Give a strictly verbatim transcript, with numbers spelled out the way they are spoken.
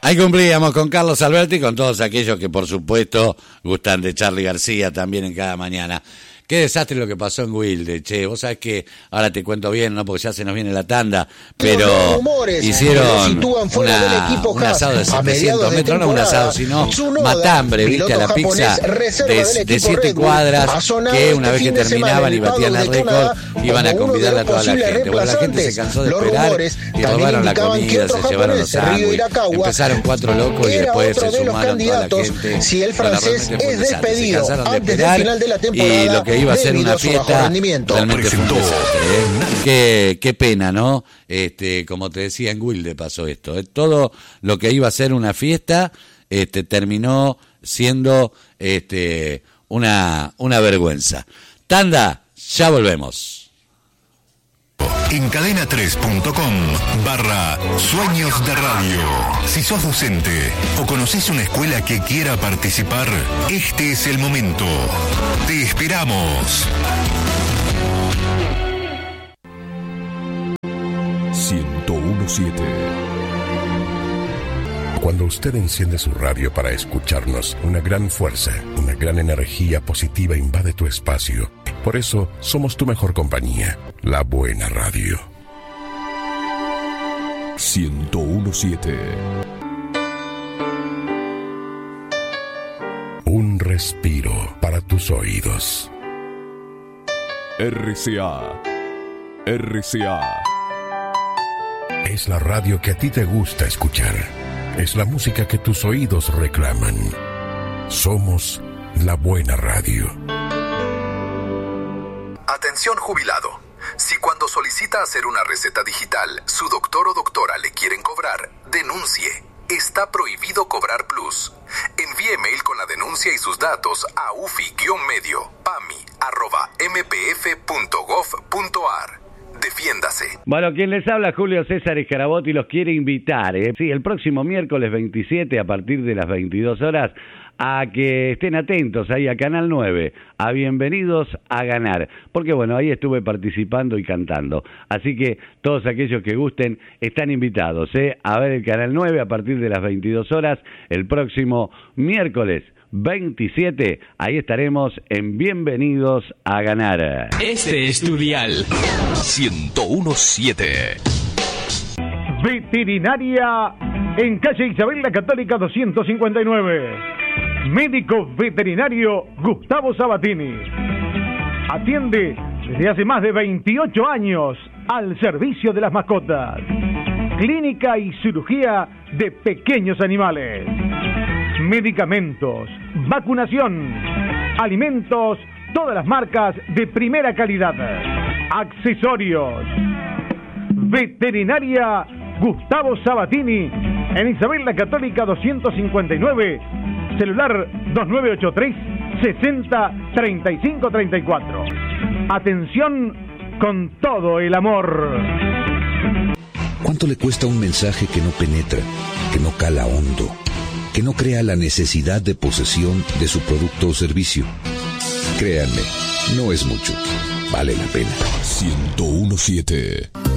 Ahí cumplíamos con Carlos Alberti y con todos aquellos que por supuesto gustan de Charly García también en Cada Mañana. Qué desastre lo que pasó en Wilde, che, vos sabés que ahora te cuento bien, no porque ya se nos viene la tanda, pero hicieron una, un asado de setecientos metros, no un asado, sino matambre, viste, a la pizza de, de siete cuadras, que una vez que terminaban y batían el récord, iban a convidar a toda la gente. Bueno, la gente se cansó de esperar y robaron la comida, se llevaron los sándwiches, empezaron cuatro locos y después se sumaron toda la gente. Si el francés es despedido se cansaron de esperar y lo que iba a ser una fiesta realmente fue un desastre, ¿eh? qué, qué pena, ¿no? Este, como te decía, en Wilde pasó esto, ¿eh? Todo lo que iba a ser una fiesta este, terminó siendo este, una, una vergüenza. Tanda, ya volvemos. En cadena tres punto com barra Sueños de Radio. Si sos docente o conocés una escuela que quiera participar, este es el momento. Te esperamos. ciento uno punto siete. Cuando usted enciende su radio para escucharnos, una gran fuerza, una gran energía positiva invade tu espacio. Por eso, somos tu mejor compañía, La Buena Radio. ciento uno punto siete. Un respiro para tus oídos. R C A. R C A. Es la radio que a ti te gusta escuchar. Es la música que tus oídos reclaman. Somos La Buena Radio. Atención jubilado. Si cuando solicita hacer una receta digital, su doctor o doctora le quieren cobrar, denuncie. Está prohibido cobrar plus. Envíe mail con la denuncia y sus datos a ufi-medio pami arroba mpf.gov.ar. Defiéndase. Bueno, quien les habla, Julio César Escarabotti, los quiere invitar, ¿eh? Sí, el próximo miércoles veintisiete a partir de las veintidós horas a que estén atentos ahí a Canal nueve, a Bienvenidos a Ganar, porque bueno, ahí estuve participando y cantando, así que todos aquellos que gusten están invitados, ¿eh? A ver el Canal nueve a partir de las veintidós horas, el próximo miércoles veintisiete, ahí estaremos en Bienvenidos a Ganar. Este es tu dial ciento uno punto siete. Veterinaria en calle Isabel la Católica doscientos cincuenta y nueve. Médico veterinario Gustavo Sabatini. Atiende desde hace más de veintiocho años al servicio de las mascotas. Clínica y cirugía de pequeños animales. Medicamentos, vacunación, alimentos, todas las marcas de primera calidad. Accesorios. Veterinaria Gustavo Sabatini en Isabel la Católica doscientos cincuenta y nueve, celular dos nueve ocho tres, sesenta, treinta y cinco, treinta y cuatro. Atención con todo el amor. ¿Cuánto le cuesta un mensaje que no penetra, que no cala hondo, que no crea la necesidad de posesión de su producto o servicio? Créanme, no es mucho. Vale la pena. ciento uno punto siete.